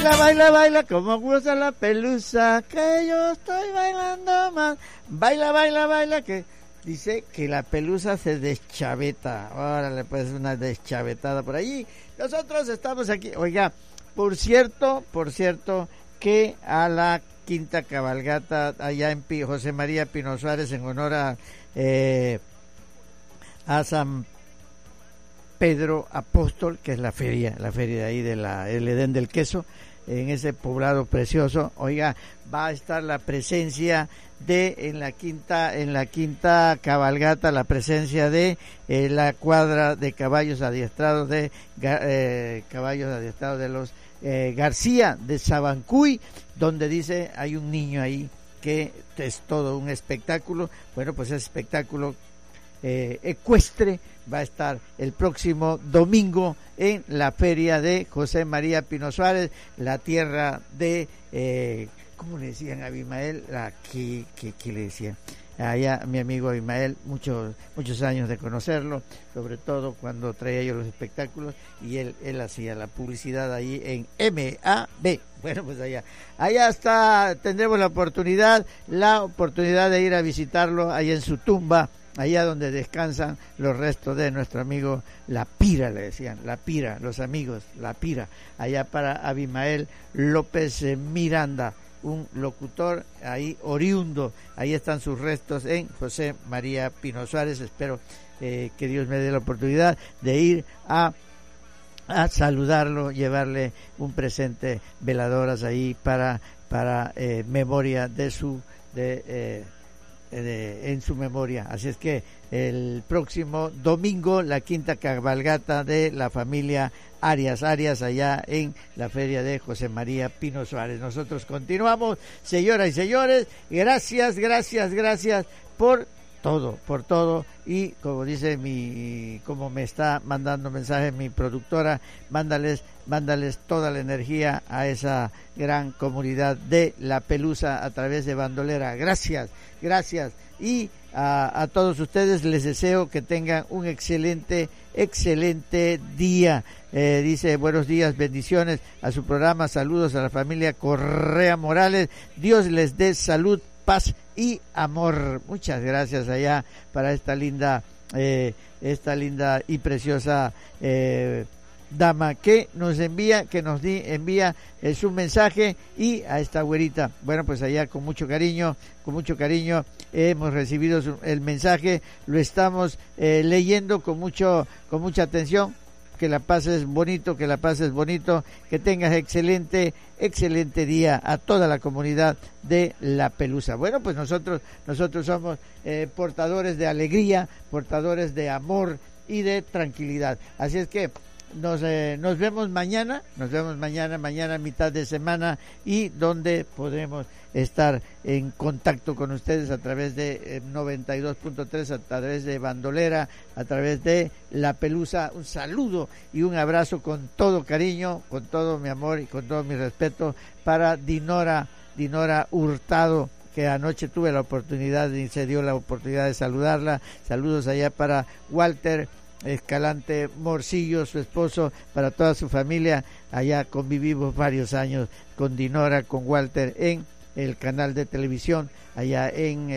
Baila, baila, baila, como gusta la pelusa, que yo estoy bailando más. Baila, baila, baila, que dice que la pelusa se deschaveta. Órale, pues una deschavetada por allí. Nosotros estamos aquí. Oiga, por cierto, que a la quinta cabalgata allá en José María Pino Suárez en honor a San Pedro Apóstol, que es la feria de ahí de el Edén del Queso, en ese poblado precioso. Oiga, va a estar la presencia en la quinta cabalgata, la presencia de la cuadra de caballos adiestrados de los García de Sabancuy, donde dice hay un niño ahí que es todo un espectáculo. Bueno, pues ese espectáculo ecuestre va a estar el próximo domingo en la feria de José María Pino Suárez, la tierra de ¿cómo le decían a Abimael? ¿Qué le decían? Allá mi amigo Abimael, muchos años de conocerlo, sobre todo cuando traía yo los espectáculos y él hacía la publicidad ahí en MAB. Bueno, pues allá está, tendremos la oportunidad de ir a visitarlo allá en su tumba, allá donde descansan los restos de nuestro amigo La Pira, le decían, La Pira, los amigos, La Pira, allá para Abimael López Miranda, un locutor ahí oriundo. Ahí están sus restos en José María Pino Suárez. Espero que Dios me dé la oportunidad de ir a saludarlo, llevarle un presente, veladoras ahí para memoria en su memoria. Así es que el próximo domingo la quinta cabalgata de la familia Arias allá en la feria de José María Pino Suárez. Nosotros continuamos, señoras y señores. Gracias por todo, y como dice como me está mandando mensaje mi productora, mándales toda la energía a esa gran comunidad de La Pelusa a través de Bandolera. Gracias, y a todos ustedes les deseo que tengan un excelente día. Dice buenos días, bendiciones a su programa, saludos a la familia Correa Morales, Dios les dé salud, paz y amor. Muchas gracias allá para esta linda y preciosa dama que nos envía su mensaje, y a esta güerita. Bueno, pues allá con mucho cariño hemos recibido el mensaje, lo estamos leyendo con mucha atención. Que la pases bonito, que tengas excelente día a toda la comunidad de La Pelusa. Bueno, pues nosotros somos portadores de alegría, portadores de amor y de tranquilidad. Así es que nos vemos mañana, mitad de semana, y donde podremos estar en contacto con ustedes a través de 92.3, a través de Bandolera, a través de La Pelusa. Un saludo y un abrazo con todo cariño, con todo mi amor y con todo mi respeto para Dinora Hurtado, que anoche tuve la oportunidad y se dio la oportunidad de saludarla. Saludos allá para Walter Escalante Morcillo, su esposo, para toda su familia. Allá convivimos varios años con Dinora, con Walter, en el canal de televisión, allá en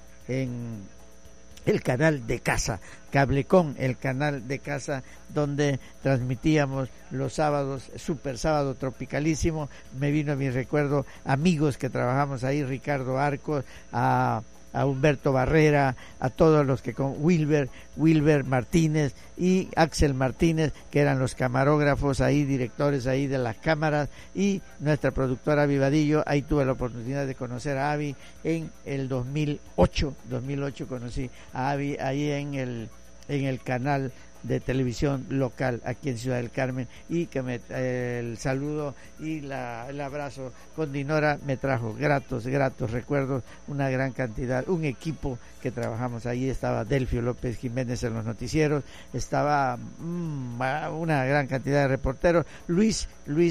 el canal de casa, Cablecom, el canal de casa, donde transmitíamos los sábados, Super Sábado Tropicalísimo. Me vino a mi recuerdo amigos que trabajamos ahí, Ricardo Arcos, a Humberto Barrera, a todos los que con Wilber Martínez y Axel Martínez, que eran los camarógrafos ahí, directores ahí de las cámaras, y nuestra productora Vivadillo. Ahí tuve la oportunidad de conocer a Avi en el 2008 conocí a Avi ahí en el canal de televisión local aquí en Ciudad del Carmen, y que el saludo y el abrazo con Dinora me trajo gratos recuerdos, una gran cantidad, un equipo que trabajamos ahí. Estaba Delfio López Jiménez en los noticieros, estaba una gran cantidad de reporteros, Luis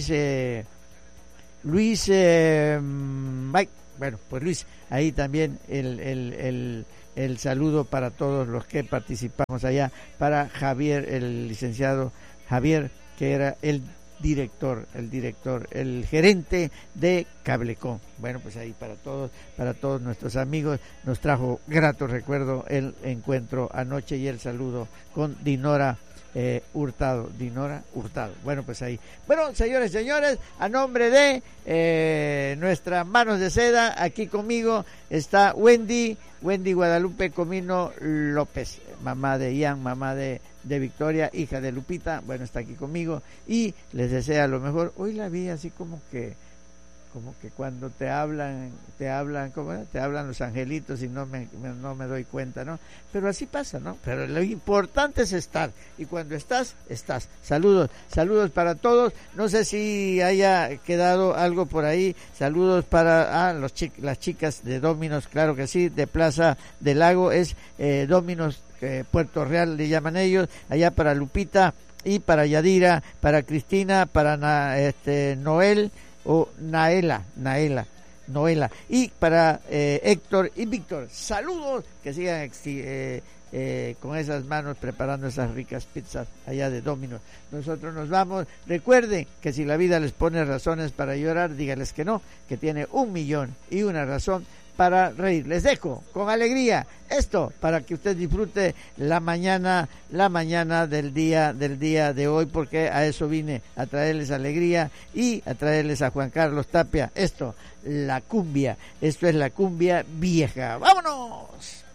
Mike, bueno, pues Luis, ahí también el saludo para todos los que participamos allá, para Javier, el licenciado Javier, que era el el gerente de Cablecom. Bueno, pues ahí para todos nuestros amigos nos trajo grato recuerdo el encuentro anoche y el saludo con Dinora Hurtado. Bueno, pues ahí. Bueno, señores, a nombre de nuestras manos de seda, aquí conmigo está Wendy Guadalupe Comino López, mamá de Ian, mamá de Victoria, hija de Lupita. Bueno, está aquí conmigo y les desea lo mejor. Hoy la vi así como que cuando te hablan, ¿cómo es? Te hablan los angelitos y no me doy cuenta, ¿no? Pero así pasa, ¿no? Pero lo importante es estar, y cuando estás. Saludos para todos. No sé si haya quedado algo por ahí. Saludos para las chicas de Dominos, claro que sí, de Plaza del Lago, es Dominos Puerto Real le llaman ellos, allá para Lupita y para Yadira, para Cristina, para Noel o Noela, y para Héctor y Víctor. Saludos, que sigan con esas manos preparando esas ricas pizzas allá de Domino's. Nosotros nos vamos. Recuerden que si la vida les pone razones para llorar, díganles que no, que tiene 1.000.001 razón para reír. Les dejo con alegría esto para que usted disfrute la mañana del día de hoy, porque a eso vine, a traerles alegría y a traerles a Juan Carlos Tapia. Esto es la cumbia vieja. ¡Vámonos!